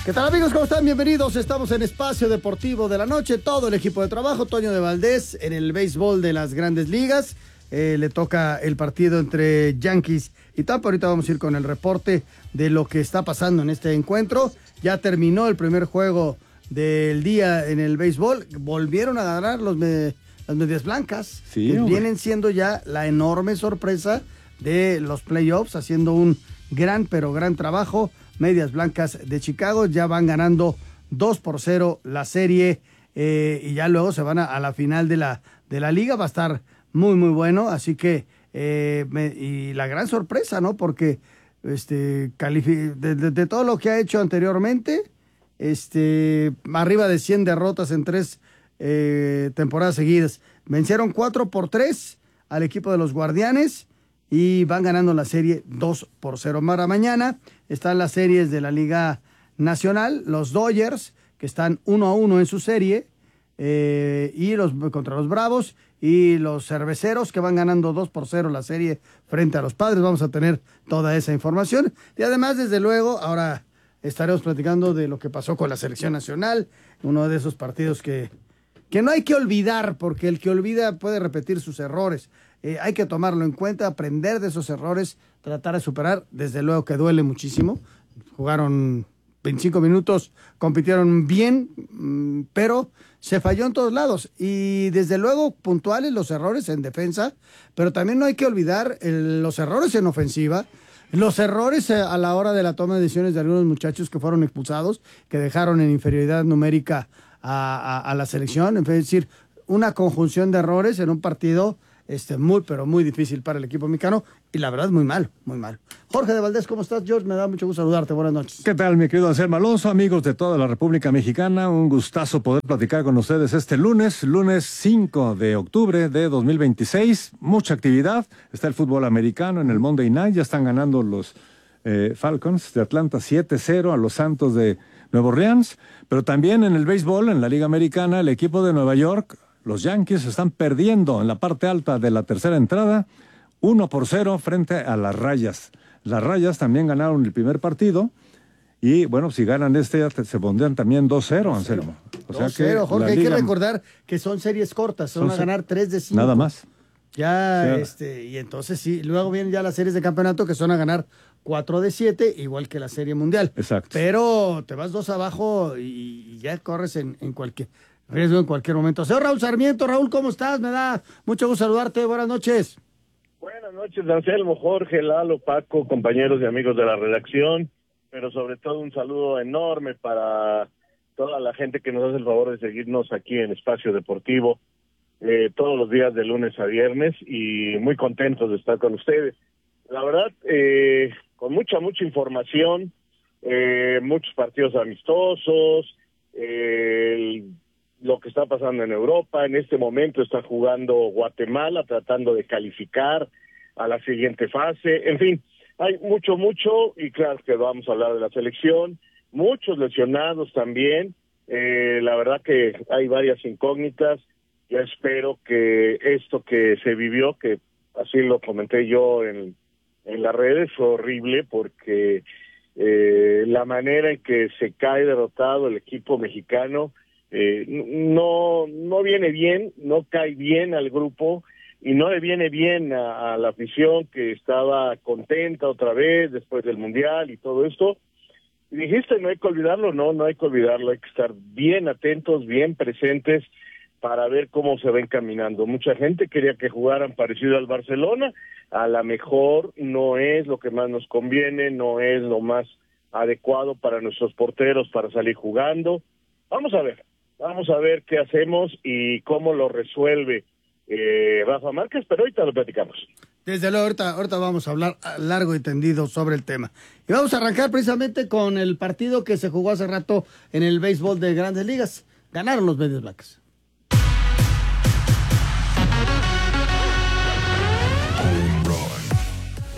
¿Qué tal, amigos? ¿Cómo están? Bienvenidos. Estamos en Espacio Deportivo de la Noche. Todo el equipo de trabajo, Toño de Valdés, en el béisbol de las Grandes Ligas. Le toca el partido entre Yankees y Tampa. Ahorita vamos a ir con el reporte de lo que está pasando en este encuentro. Ya terminó el primer juego del día en el béisbol. Volvieron a ganar las Medias Blancas, sí, que vienen siendo ya la enorme sorpresa de los playoffs, haciendo un gran trabajo. Medias Blancas de Chicago ya van ganando 2-0 la serie, y ya luego se van a la final de la liga. Va a estar muy bueno, así que y la gran sorpresa, ¿no? Porque de todo lo que ha hecho anteriormente, arriba de 100 derrotas en 3 temporadas seguidas. Vencieron 4-3 al equipo de los Guardianes y van ganando la serie 2-0. Para mañana están las series de la Liga Nacional, los Dodgers, que están 1-1 en su serie, y contra los Bravos, y los Cerveceros, que van ganando 2-0 la serie frente a los Padres. Vamos a tener toda esa información. Y además, desde luego, ahora estaremos platicando de lo que pasó con la selección nacional, uno de esos partidos que no hay que olvidar, porque el que olvida puede repetir sus errores. Hay que tomarlo en cuenta, aprender de esos errores, tratar de superar. Desde luego que duele muchísimo. Jugaron 25 minutos, compitieron bien, pero se falló en todos lados. Y desde luego puntuales los errores en defensa, pero también no hay que olvidar los errores en ofensiva, los errores a la hora de la toma de decisiones de algunos muchachos que fueron expulsados, que dejaron en inferioridad numérica a la selección. Es decir, una conjunción de errores en un partido muy difícil para el equipo mexicano, y la verdad muy mal. Jorge de Valdés, ¿cómo estás? George, me da mucho gusto saludarte, buenas noches. ¿Qué tal, mi querido Anselmo Alonso? Amigos de toda la República Mexicana, un gustazo poder platicar con ustedes este lunes 5 de octubre de 2026, mucha actividad, está el fútbol americano en el Monday Night, ya están ganando los Falcons de Atlanta 7-0 a los Santos de Nueva Orleans, pero también en el béisbol, en la Liga Americana, el equipo de Nueva York, los Yankees, están perdiendo en la parte alta de la tercera entrada, 1-0 frente a las Rayas. Las Rayas también ganaron el primer partido y, bueno, si ganan se pondrían también 2-0, Anselmo. O sea que Jorge, hay que recordar que son series cortas, van a ganar 3 de 5. Nada más. Ya, y entonces sí, luego vienen ya las series de campeonato que son a ganar 4 de 7, igual que la Serie Mundial. Exacto. Pero te vas 2 abajo y ya corres en cualquier riesgo en cualquier momento. Señor Raúl Sarmiento, Raúl, ¿cómo estás? Me da mucho gusto saludarte, buenas noches. Buenas noches, Anselmo, Jorge, Lalo, Paco, compañeros y amigos de la redacción, pero sobre todo un saludo enorme para toda la gente que nos hace el favor de seguirnos aquí en Espacio Deportivo todos los días de lunes a viernes, y muy contentos de estar con ustedes. La verdad, con mucha información, muchos partidos amistosos, lo que está pasando en Europa. En este momento está jugando Guatemala, tratando de calificar a la siguiente fase. En fin, hay mucho, y claro que vamos a hablar de la selección, muchos lesionados también. La verdad que hay varias incógnitas. Yo espero que esto que se vivió, que así lo comenté yo en las redes, fue horrible, porque la manera en que se cae derrotado el equipo mexicano no viene bien, no cae bien al grupo, y no le viene bien a la afición, que estaba contenta otra vez después del Mundial y todo esto. Y dijiste, no hay que olvidarlo. No hay que olvidarlo, hay que estar bien atentos, bien presentes para ver cómo se va encaminando. Mucha gente quería que jugaran parecido al Barcelona, a lo mejor no es lo que más nos conviene, no es lo más adecuado para nuestros porteros para salir jugando. Vamos a ver qué hacemos y cómo lo resuelve Rafa Márquez, pero ahorita lo platicamos. Desde luego, ahorita vamos a hablar largo y tendido sobre el tema. Y vamos a arrancar precisamente con el partido que se jugó hace rato en el béisbol de Grandes Ligas. Ganaron los Medias Blancas.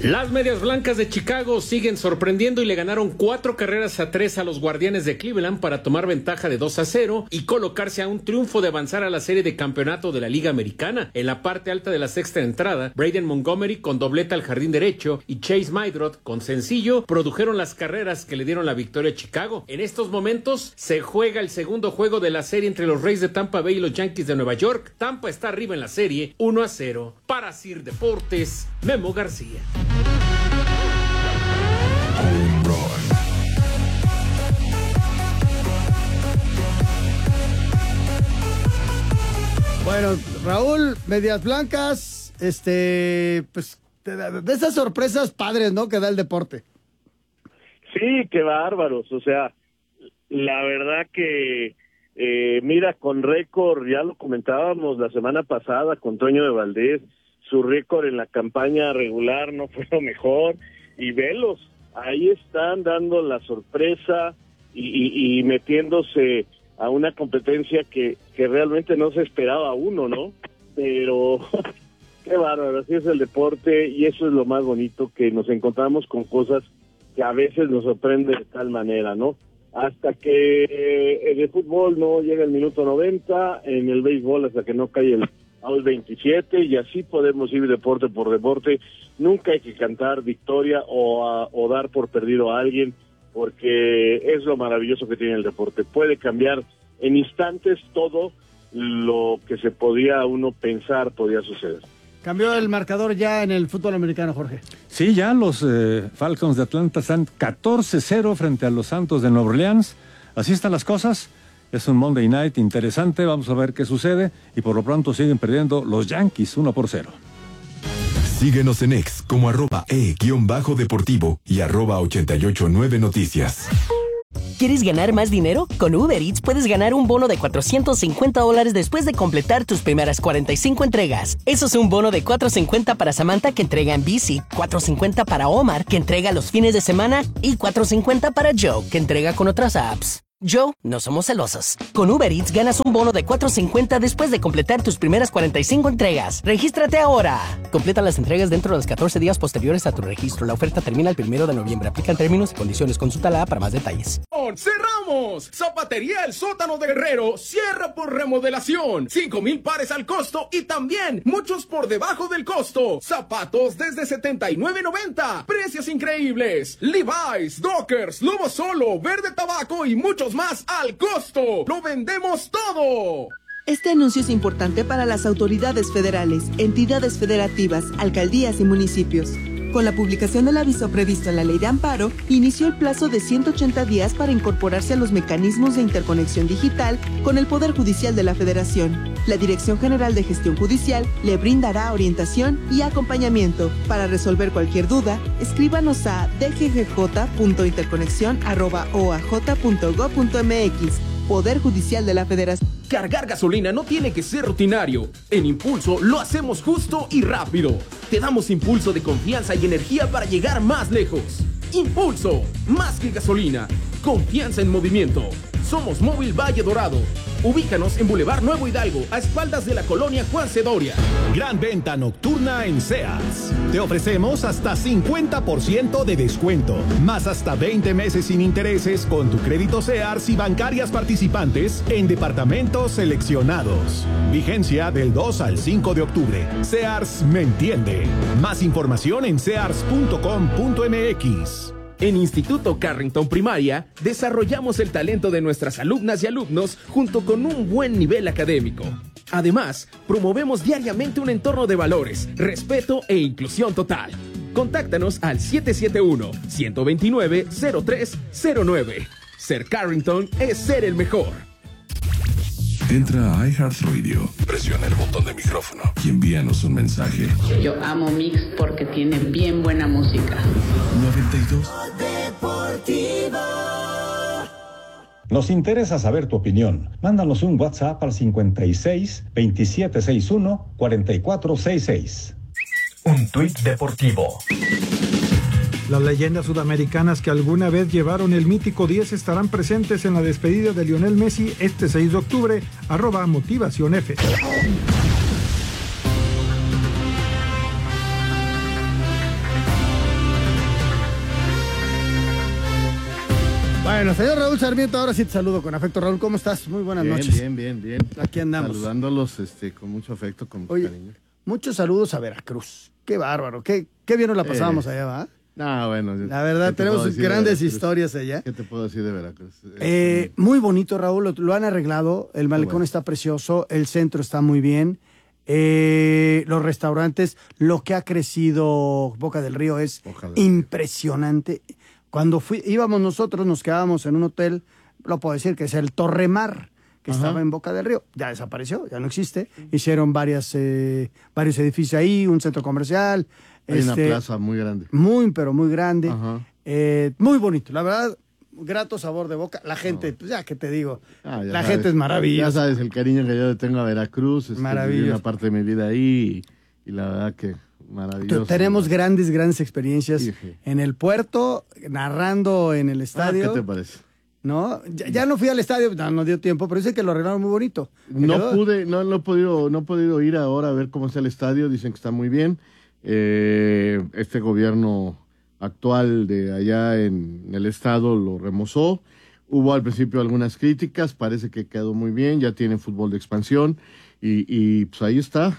Las Medias Blancas de Chicago siguen sorprendiendo y le ganaron 4-3 a los Guardianes de Cleveland para tomar ventaja de 2-0 y colocarse a un triunfo de avanzar a la serie de campeonato de la Liga Americana. En la parte alta de la sexta entrada, Braden Montgomery con dobleta al jardín derecho y Chase Maidrot con sencillo produjeron las carreras que le dieron la victoria a Chicago. En estos momentos se juega el segundo juego de la serie entre los Rays de Tampa Bay y los Yankees de Nueva York. Tampa está arriba en la serie 1-0. Para Sir Deportes, Memo García. Bueno, Raúl, Medias Blancas, pues de esas sorpresas padres, ¿no? Que da el deporte. Sí, qué bárbaros. O sea, la verdad que, mira, con récord, ya lo comentábamos la semana pasada con Toño de Valdés, su récord en la campaña regular no fue lo mejor, y velos, ahí están dando la sorpresa y metiéndose a una competencia que realmente no se esperaba uno, ¿no? Pero qué bárbaro, así es el deporte y eso es lo más bonito, que nos encontramos con cosas que a veces nos sorprenden de tal manera, ¿no? Hasta que en el fútbol no llega el minuto 90, en el béisbol hasta que no cae el out 27 y así podemos ir deporte por deporte. Nunca hay que cantar victoria o dar por perdido a alguien, porque es lo maravilloso que tiene el deporte. Puede cambiar en instantes todo lo que se podía uno pensar podía suceder. Cambió el marcador ya en el fútbol americano, Jorge. Sí, ya los Falcons de Atlanta están 14-0 frente a los Santos de Nueva Orleans. Así están las cosas. Es un Monday Night interesante, vamos a ver qué sucede. Y por lo pronto siguen perdiendo los Yankees 1-0. Síguenos en X como @e_deportivo y @889noticias. ¿Quieres ganar más dinero? Con Uber Eats puedes ganar un bono de $450 después de completar tus primeras 45 entregas. Eso es un bono de $450 para Samantha, que entrega en bici, $450 para Omar, que entrega los fines de semana, y $450 para Joe, que entrega con otras apps. Joe, no somos celosos. Con Uber Eats ganas un bono de $450 después de completar tus primeras 45 entregas. ¡Regístrate ahora! Completa las entregas dentro de los 14 días posteriores a tu registro. La oferta termina el 1 de noviembre. Aplican términos y condiciones. Consulta la app para más detalles. ¡Cerramos! Zapatería El Sótano de Guerrero cierra por remodelación. 5,000 pares al costo y también muchos por debajo del costo. Zapatos desde $79.90. Precios increíbles. Levi's, Dockers, Lobo Solo, Verde Tabaco y muchos más al costo. ¡Lo vendemos todo! Este anuncio es importante para las autoridades federales, entidades federativas, alcaldías y municipios. Con la publicación del aviso previsto en la Ley de Amparo, inició el plazo de 180 días para incorporarse a los mecanismos de interconexión digital con el Poder Judicial de la Federación. La Dirección General de Gestión Judicial le brindará orientación y acompañamiento. Para resolver cualquier duda, escríbanos a dggj.interconexión@oaj.gov.mx. Poder Judicial de la Federación. Cargar gasolina no tiene que ser rutinario. En Impulso lo hacemos justo y rápido. Te damos impulso de confianza y energía para llegar más lejos. Impulso, más que gasolina. Confianza en movimiento. Somos Móvil Valle Dorado. Ubícanos en Boulevard Nuevo Hidalgo, a espaldas de la colonia Juan Cedoria. Gran venta nocturna en Sears. Te ofrecemos hasta 50% de descuento, más hasta 20 meses sin intereses con tu crédito Sears y bancarias participantes en departamentos seleccionados. Vigencia del 2 al 5 de octubre. Sears me entiende. Más información en sears.com.mx. En Instituto Carrington Primaria, desarrollamos el talento de nuestras alumnas y alumnos junto con un buen nivel académico. Además, promovemos diariamente un entorno de valores, respeto e inclusión total. Contáctanos al 771-129-0309. Ser Carrington es ser el mejor. Entra a iHeartRadio, presiona el botón de micrófono y envíanos un mensaje. Yo amo Mix porque tiene bien buena música. 92 Deportivo. Nos interesa saber tu opinión. Mándanos un WhatsApp al 56 2761 4466. Un tuit deportivo. Las leyendas sudamericanas que alguna vez llevaron el mítico 10 estarán presentes en la despedida de Lionel Messi este 6 de octubre, @motivacionf. Bueno, señor Raúl Sarmiento, ahora sí te saludo con afecto. Raúl, ¿cómo estás? Muy buenas noches. Bien. Aquí andamos. Saludándolos con mucho afecto, con mucho cariño. Muchos saludos a Veracruz. Qué bárbaro, qué bien nos la pasábamos allá, ¿va? No, bueno. La verdad, tenemos grandes historias allá. ¿Qué te puedo decir de Veracruz? Muy bonito, Raúl, lo han arreglado, el malecón está precioso, el centro está muy bien, los restaurantes, lo que ha crecido Boca del Río es impresionante. Cuando íbamos nosotros, nos quedábamos en un hotel, lo puedo decir, que es el Torremar, que estaba en Boca del Río. Ya desapareció, ya no existe. Hicieron varios edificios ahí, un centro comercial. Hay una plaza muy grande. Pero muy grande. Muy bonito, la verdad, grato sabor de boca. La gente, pues ya que te digo, la gente es maravillosa. Ya sabes el cariño que yo le tengo a Veracruz. Viví una parte de mi vida ahí y la verdad que maravilloso. Tenemos grandes experiencias en el puerto, narrando en el estadio. ¿Qué te parece? No, ya no fui al estadio, no dio tiempo, pero dice que lo arreglaron muy bonito. No he podido ir ahora a ver cómo está el estadio, dicen que está muy bien. Este gobierno actual de allá en el estado lo remozó. Hubo al principio algunas críticas, parece que quedó muy bien, ya tiene fútbol de expansión y pues ahí está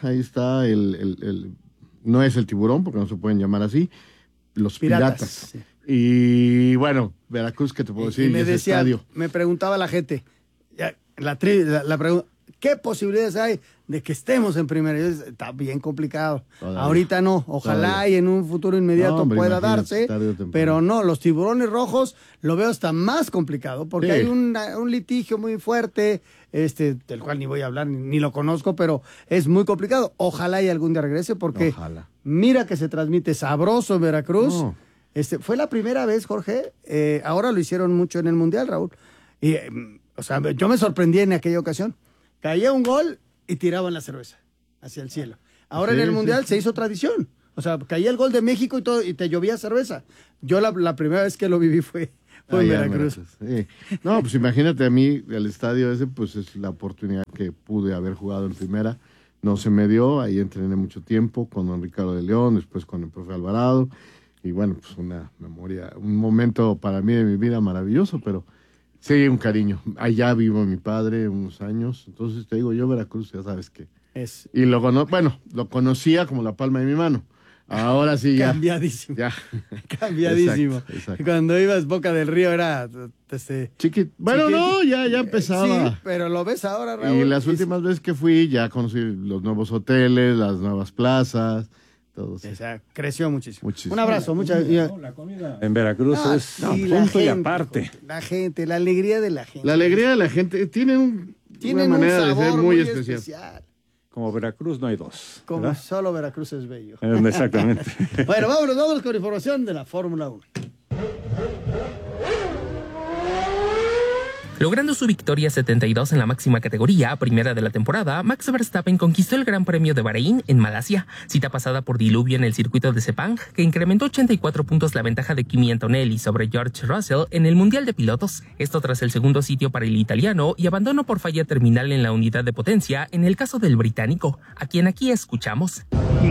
no es el Tiburón, porque no se pueden llamar así, los Piratas. Sí. Y bueno, Veracruz, ¿qué te puedo decir? Y me decía, me preguntaba la gente, la pregunta, ¿qué posibilidades hay de que estemos en primera? Está bien complicado. Ahorita no. Ojalá y en un futuro inmediato pueda darse. Pero no, los Tiburones Rojos lo veo hasta más complicado porque hay un litigio muy fuerte, del cual ni voy a hablar, ni lo conozco, pero es muy complicado. Ojalá y algún día regrese porque mira que se transmite sabroso en Veracruz. No. Fue la primera vez, Jorge. Ahora lo hicieron mucho en el Mundial, Raúl. Y, yo me sorprendí en aquella ocasión. Caía un gol y tiraban la cerveza hacia el cielo. Ahora en el Mundial se hizo tradición. O sea, caía el gol de México y te llovía cerveza. Yo la primera vez que lo viví fue en Veracruz. Sí. No, pues imagínate a mí, el estadio ese, pues es la oportunidad que pude haber jugado en primera. No se me dio, ahí entrené mucho tiempo con don Ricardo de León, después con el profe Alvarado. Y bueno, pues una memoria, un momento para mí de mi vida maravilloso, pero... Sí, un cariño. Allá vivo mi padre unos años. Entonces te digo, yo Veracruz, ya sabes que es. Y lo conocía como la palma de mi mano. Ahora sí ya. Cambiadísimo. Ya. Cambiadísimo. Exacto. Cuando ibas Boca del Río era chiquito. Bueno, no, ya empezaba. Sí, pero lo ves ahora, Raúl. Y las últimas veces que fui ya conocí los nuevos hoteles, las nuevas plazas. Todo. Creció muchísimo. Un abrazo. La comida en Veracruz es punto y aparte. La gente, la alegría de la gente. La alegría de la gente. Tienen una manera de ser muy especial. Como Veracruz no hay dos. Como solo Veracruz es bello. Exactamente. Bueno, vámonos con información de la Fórmula 1. Logrando su victoria 72 en la máxima categoría, primera de la temporada, Max Verstappen conquistó el Gran Premio de Bahrein en Malasia, cita pasada por diluvio en el circuito de Sepang, que incrementó 84 puntos la ventaja de Kimi Antonelli sobre George Russell en el Mundial de Pilotos. Esto tras el segundo sitio para el italiano y abandono por falla terminal en la unidad de potencia en el caso del británico, a quien aquí escuchamos.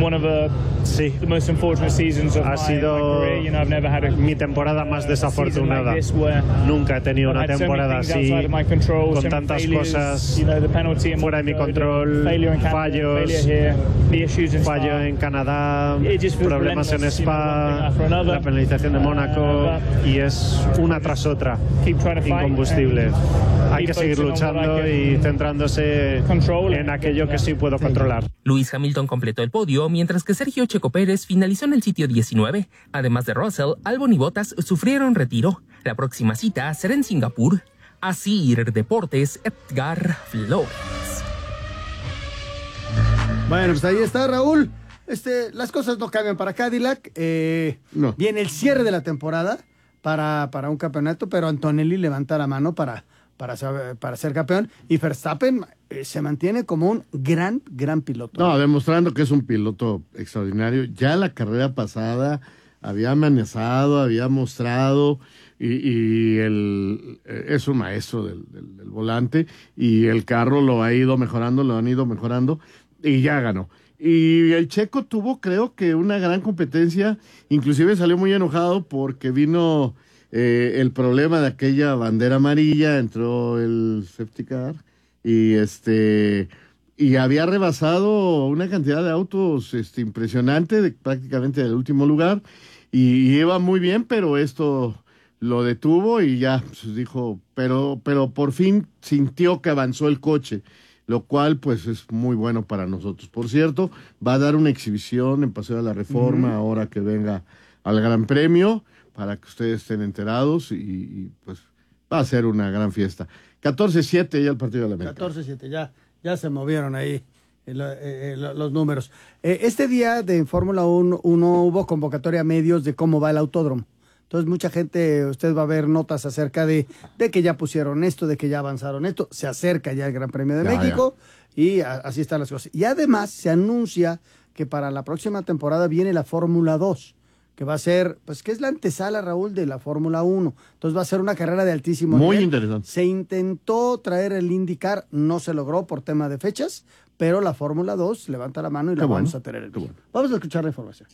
Ha sido mi temporada más desafortunada. Nunca he tenido una temporada así, con tantas cosas fuera de mi control, fallo en Canadá, problemas en Spa, la penalización de Mónaco, y es una tras otra, incombustible. Hay que seguir luchando y centrándose en aquello que sí puedo controlar. Lewis Hamilton completó el podio, mientras que Sergio Checo Pérez finalizó en el sitio 19. Además de Russell, Albon y Bottas sufrieron retiro. La próxima cita será en Singapur. Asir Deportes, Edgar Flores. Bueno, pues ahí está, Raúl. Las cosas no cambian para Cadillac. No. Viene el cierre de la temporada para un campeonato, pero Antonelli levanta la mano para ser campeón. Y Verstappen se mantiene como un gran piloto. No, demostrando que es un piloto extraordinario. Ya la carrera pasada había amenazado, había mostrado... Y es un maestro del volante, y el carro lo han ido mejorando, y ya ganó. Y el Checo tuvo, creo que, una gran competencia, inclusive salió muy enojado porque vino el problema de aquella bandera amarilla, entró el safety car y había rebasado una cantidad de autos impresionante, prácticamente del último lugar, y iba muy bien, pero esto lo detuvo y ya pues, dijo, pero por fin sintió que avanzó el coche, lo cual pues es muy bueno para nosotros. Por cierto, va a dar una exhibición en Paseo de la Reforma ahora que venga al Gran Premio, para que ustedes estén enterados y pues va a ser una gran fiesta. 14-7 ya el partido de la América. 14-7, ya se movieron ahí los números. Este día de Fórmula 1 hubo convocatoria a medios de cómo va el autódromo. Entonces mucha gente, usted va a ver notas acerca de que ya pusieron esto, de que ya avanzaron esto. Se acerca ya el Gran Premio de México y así están las cosas. Y además se anuncia que para la próxima temporada viene la Fórmula 2, que va a ser, pues que es la antesala, Raúl, de la Fórmula 1. Entonces va a ser una carrera de altísimo nivel. Muy interesante. Se intentó traer el IndyCar, no se logró por tema de fechas, pero la Fórmula 2 levanta la mano y la vamos a tener. Vamos a escuchar la información.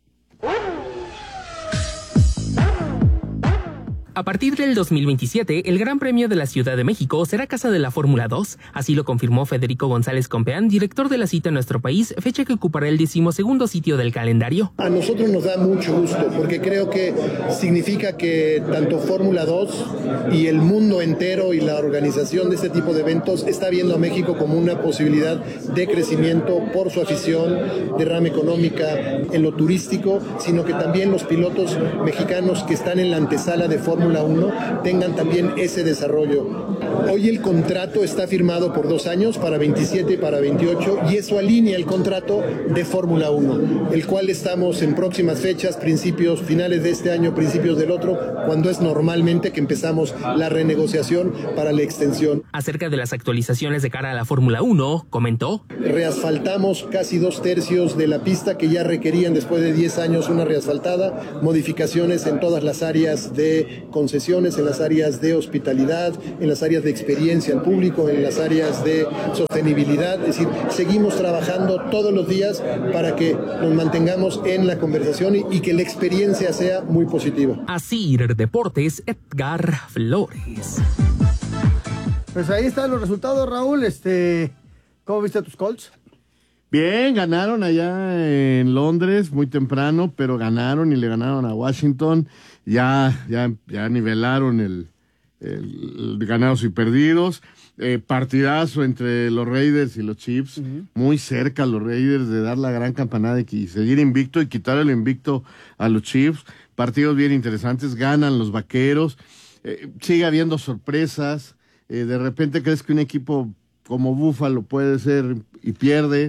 A partir del 2027, el Gran Premio de la Ciudad de México será casa de la Fórmula 2. Así lo confirmó Federico González Compeán, director de la cita en nuestro país, fecha que ocupará el 12º sitio del calendario. A nosotros nos da mucho gusto, porque creo que significa que tanto Fórmula 2 y el mundo entero y la organización de este tipo de eventos está viendo a México como una posibilidad de crecimiento por su afición, derrama económica, en lo turístico, sino que también los pilotos mexicanos que están en la antesala de Fórmula 1 tengan también ese desarrollo. Hoy el contrato está firmado por 2 años, para 27 y para 28, y eso alinea el contrato de Fórmula 1, el cual estamos en próximas fechas, finales de este año, principios del otro, cuando es normalmente que empezamos la renegociación para la extensión. Acerca de las actualizaciones de cara a la Fórmula 1, comentó: reasfaltamos casi 2/3 de la pista que ya requerían después de 10 años una reasfaltada, modificaciones en todas las áreas de concesiones, en las áreas de hospitalidad, en las áreas de experiencia al público, en las áreas de sostenibilidad. Es decir, seguimos trabajando todos los días para que nos mantengamos en la conversación y que la experiencia sea muy positiva. Asir Deportes, Edgar Flores. Pues ahí están los resultados, Raúl. ¿Cómo viste a tus Colts? Bien, ganaron allá en Londres muy temprano, pero ganaron y le ganaron a Washington. Ya nivelaron el ganados y perdidos. Partidazo entre los Raiders y los Chiefs. Muy cerca los Raiders de dar la gran campanada y seguir invicto y quitar el invicto a los Chiefs. Partidos bien interesantes. Ganan los Vaqueros. Sigue habiendo sorpresas. De repente crees que un equipo como Buffalo puede ser y pierde.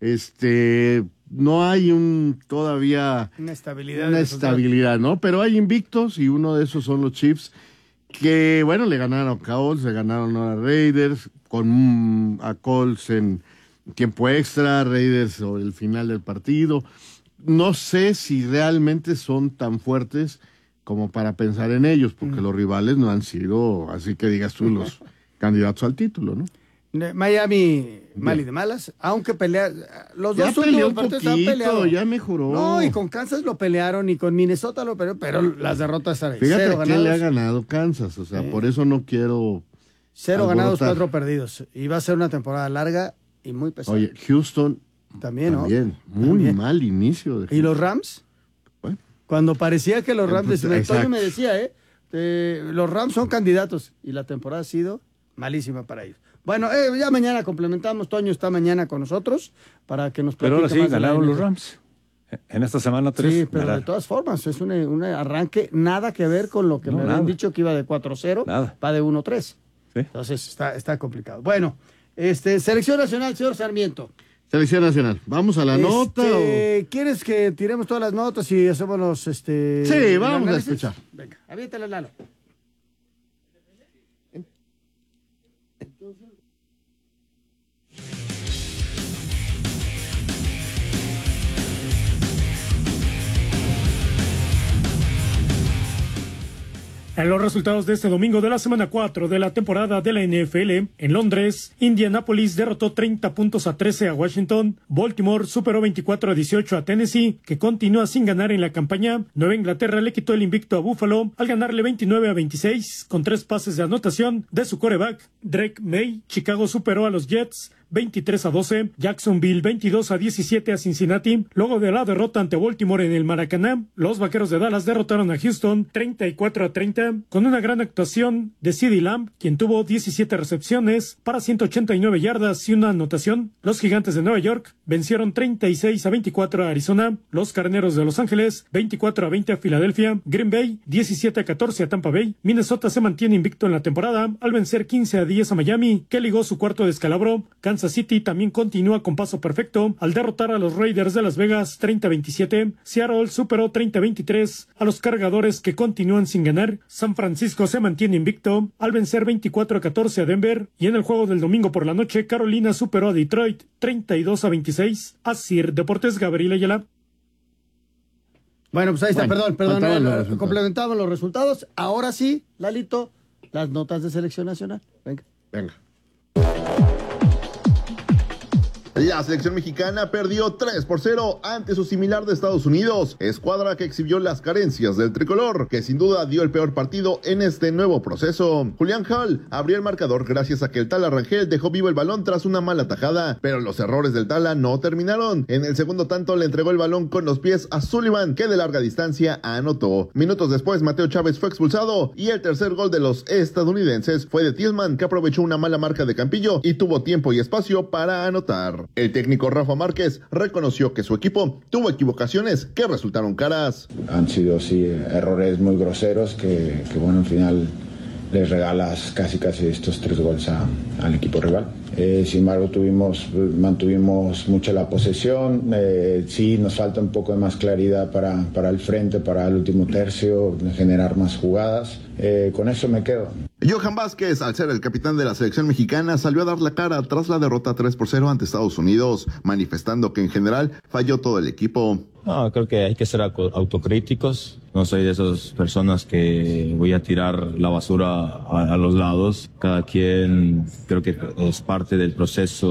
No hay todavía una estabilidad, ¿no? Pero hay invictos y uno de esos son los Chiefs, que bueno, le ganaron a Colts, le ganaron a Raiders, a Colts en tiempo extra, Raiders sobre el final del partido. No sé si realmente son tan fuertes como para pensar en ellos, porque los rivales no han sido, así que digas tú, los candidatos al título, ¿no? Miami, mal y de malas, aunque los dos últimos partidos han peleado. Ya mejoró. No, y con Kansas lo pelearon y con Minnesota lo pelearon, pero las derrotas están ahí. Fíjate a quién le ha ganado Kansas, o sea, por eso no quiero 0 ganados, 4 perdidos. Y va a ser una temporada larga y muy pesada. Oye, Houston también, ¿no? Muy mal inicio de Houston. ¿Y los Rams? Bueno. Cuando parecía que los Rams, Toño me decía, los Rams son candidatos y la temporada ha sido malísima para ellos. Bueno, ya mañana complementamos. Toño está mañana con nosotros para que nos platique. Pero ahora sí, ganaron los Rams. En esta semana 3. Sí, pero de todas formas, es un arranque nada que ver con lo que me habían dicho que iba de 4-0, va de 1-3. ¿Sí? Entonces está complicado. Bueno, Selección Nacional, señor Sarmiento. Selección Nacional. ¿Vamos a la nota? ¿Quieres que tiremos todas las notas y hacemos los Sí, vamos a escuchar. Venga, aviéntale, Lalo. En los resultados de este domingo de la semana 4 de la temporada de la NFL, en Londres, Indianapolis derrotó 30-13 a Washington, Baltimore superó 24-18 a Tennessee, que continúa sin ganar en la campaña, Nueva Inglaterra le quitó el invicto a Buffalo al ganarle 29-26 con 3 pases de anotación de su quarterback, Drake May. Chicago superó a los Jets 23-12, Jacksonville 22-17 a Cincinnati. Luego de la derrota ante Baltimore en el Maracaná, los Vaqueros de Dallas derrotaron a Houston 34-30 con una gran actuación de CeeDee Lamb, quien tuvo 17 recepciones para 189 yardas y una anotación. Los Gigantes de Nueva York vencieron 36-24 a Arizona, los Carneros de Los Ángeles 24-20 a Filadelfia, Green Bay 17-14 a Tampa Bay. Minnesota se mantiene invicto en la temporada al vencer 15-10 a Miami, que ligó su cuarto descalabro. Kansas City también continúa con paso perfecto al derrotar a los Raiders de Las Vegas 30-27. Seattle superó 30-23 a los Cargadores, que continúan sin ganar. San Francisco se mantiene invicto al vencer 24-14 a Denver. Y en el juego del domingo por la noche, Carolina superó a Detroit 32-26. Así, Deportes, Gabriel Ayala. Bueno, pues ahí está, perdón, complementaban los resultados. Ahora sí, Lalito, las notas de selección nacional. Venga. La selección mexicana perdió 3-0 ante su similar de Estados Unidos, escuadra que exhibió las carencias del tricolor, que sin duda dio el peor partido en este nuevo proceso. Julián Hall abrió el marcador gracias a que el Tala Rangel dejó vivo el balón tras una mala tajada, pero los errores del Tala no terminaron. En el segundo tanto le entregó el balón con los pies a Sullivan, que de larga distancia anotó. Minutos después, Mateo Chávez fue expulsado y el tercer gol de los estadounidenses fue de Tillman, que aprovechó una mala marca de Campillo y tuvo tiempo y espacio para anotar. El técnico Rafa Márquez reconoció que su equipo tuvo equivocaciones que resultaron caras. Han sido sí errores muy groseros que bueno, al final les regalas casi estos 3 goles al equipo rival. Sin embargo, mantuvimos mucho la posesión. Sí, nos falta un poco de más claridad para el frente, para el último tercio, generar más jugadas. Con eso me quedo. Johan Vázquez, al ser el capitán de la selección mexicana, salió a dar la cara tras la derrota 3-0 ante Estados Unidos, manifestando que en general falló todo el equipo. No, creo que hay que ser autocríticos. No soy de esas personas que voy a tirar la basura a los lados. Cada quien creo que es parte del proceso